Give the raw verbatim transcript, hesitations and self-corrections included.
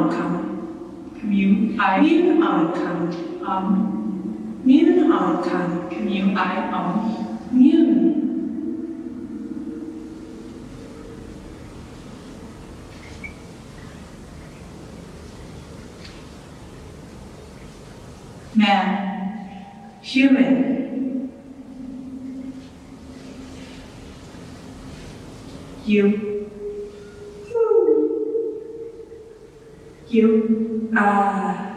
outcome. Mu I Mean outcome. um Mean outcome. mu I um Mean. man Human. you You are